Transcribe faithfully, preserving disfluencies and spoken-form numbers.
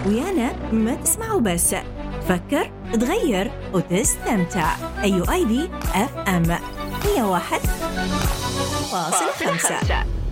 ويانا ما تسمعوا بس، فكر، تغير وتستمتع. أيو آي دي أف أم مية واحد فاصلة خمسة.